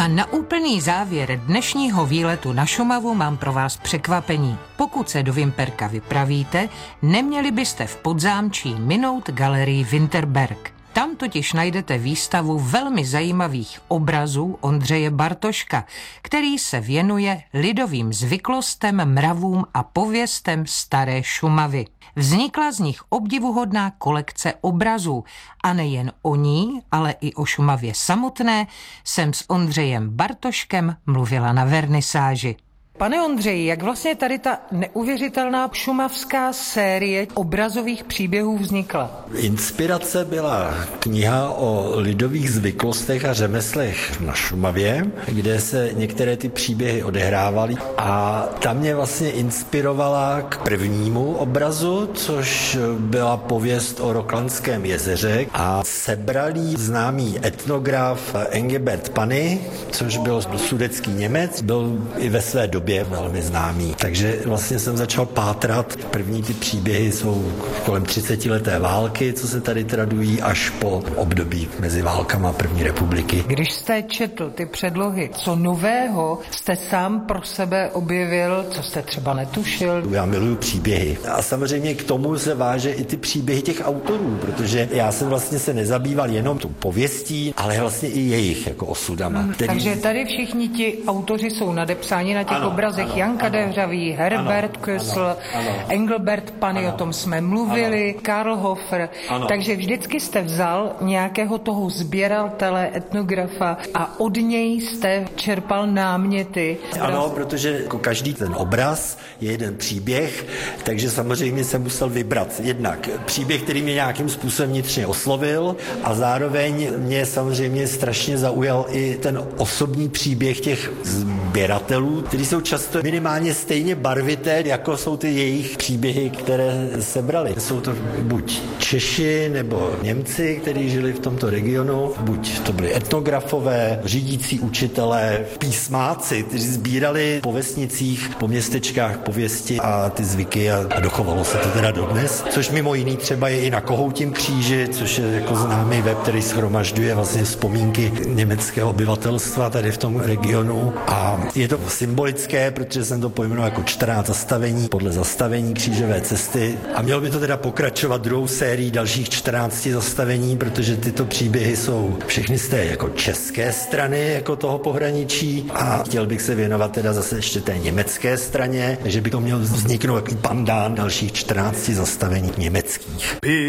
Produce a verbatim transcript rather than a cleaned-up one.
A na úplný závěr dnešního výletu na Šumavu mám pro vás překvapení. Pokud se do Vimperka vypravíte, neměli byste v Podzámčí minout galerii Winterberg. Tam totiž najdete výstavu velmi zajímavých obrazů Ondřeje Bartoška, který se věnuje lidovým zvyklostem, mravům a pověstem staré Šumavy. Vznikla z nich obdivuhodná kolekce obrazů a nejen o ní, ale i o Šumavě samotné jsem s Ondřejem Bartoškem mluvila na vernisáži. Pane Ondřeji, jak vlastně tady ta neuvěřitelná šumavská série obrazových příběhů vznikla? Inspirace byla kniha o lidových zvyklostech a řemeslech na Šumavě, kde se některé ty příběhy odehrávaly a ta mě vlastně inspirovala k prvnímu obrazu, což byla pověst o Roklanském jezeře a sebral jí známý etnograf Engelbert Panny, což byl sudetský Němec, byl i ve své době velmi známý. Takže vlastně jsem začal pátrat. První ty příběhy jsou kolem třicetileté války, co se tady tradují, až po období mezi válkama první republiky. Když jste četl ty předlohy, co nového jste sám pro sebe objevil, co jste třeba netušil? Já miluju příběhy. A samozřejmě k tomu se váže i ty příběhy těch autorů, protože já jsem vlastně se nezabýval jenom tu pověstí, ale vlastně i jejich jako osudama. Hmm, který... Takže tady všichni ti autoři jsou nadepsáni na těch obrazech. Ano, Janka Dehřavý, Herbert Kösl, Engelbert Panny, ano, o tom jsme mluvili, ano, Karl Hofer. Ano. Takže vždycky jste vzal nějakého toho sběratele, etnografa a od něj jste čerpal náměty. Ano, protože jako každý ten obraz je jeden příběh, takže samozřejmě jsem musel vybrat jednak příběh, který mě nějakým způsobem vnitřně oslovil a zároveň mě samozřejmě strašně zaujal i ten osobní příběh těch sběratelů, kteří jsou často minimálně stejně barvité, jako jsou ty jejich příběhy, které sebrali. Jsou to buď Češi nebo Němci, kteří žili v tomto regionu, buď to byli etnografové, řídící učitelé, písmáci, kteří sbírali po vesnicích, po městečkách pověsti a ty zvyky a, a dochovalo se to teda dodnes, což mimo jiný třeba je i na Kohoutím kříži, což je jako známý web, který shromažďuje vlastně vzpomínky německého obyvatelstva tady v tom regionu a je to symbolické, protože jsem to pojmenoval jako čtrnáct zastavení podle zastavení křížové cesty a mělo by to teda pokračovat druhou sérií dalších čtrnácti zastavení, protože tyto příběhy jsou všechny z té jako české strany jako toho pohraničí a chtěl bych se věnovat teda zase ještě té německé straně, takže by to měl vzniknout takový pandán dalších čtrnácti zastavení německých.